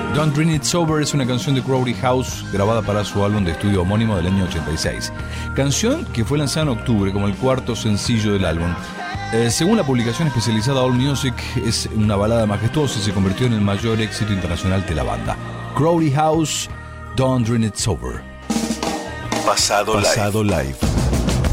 Don't Drink It Sober es una canción de Crowley House grabada para su álbum de estudio homónimo del año 86. Canción que fue lanzada en octubre como el cuarto sencillo del álbum. Según la publicación especializada AllMusic, es una balada majestuosa y se convirtió en el mayor éxito internacional de la banda. Crowley House, Don't Drink It Sober. Pasado Live.